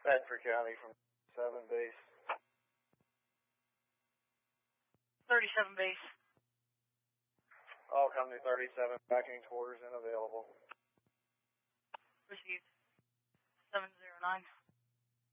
Bedford County from 7 base. 37 base. All Company 37, backing quarters and available. Received. 709.